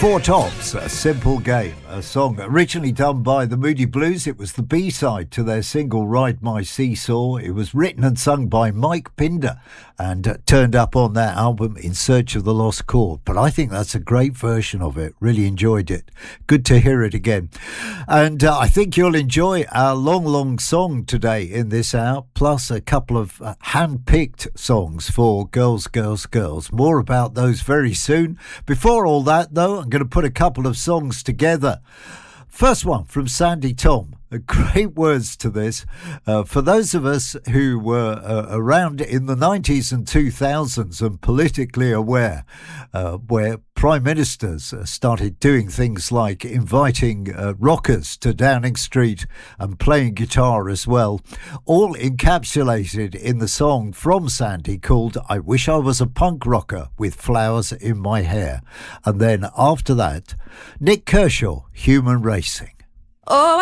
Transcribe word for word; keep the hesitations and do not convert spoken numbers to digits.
Four Tops, A Simple Game, a song originally done by the Moody Blues. It was the B-side to their single Ride My Seesaw. It was written and sung by Mike Pinder and uh, turned up on that album In Search of the Lost Chord. But I think that's a great version of it. Really enjoyed it. Good to hear it again. And uh, I think you'll enjoy our long, long song today in this hour, plus a couple of uh, hand-picked songs for Girls, Girls, Girls. More about those very soon. Before all that, though, I'm going to put a couple of songs together. First one from Sandy Tom. Great words to this. Uh, for those of us who were uh, around in the nineties and two thousands and politically aware, uh, where prime ministers uh, started doing things like inviting uh, rockers to Downing Street and playing guitar as well, all encapsulated in the song from Sandy called I Wish I Was a Punk Rocker with Flowers in My Hair. And then after that, Nick Kershaw, Human Racing. Oh,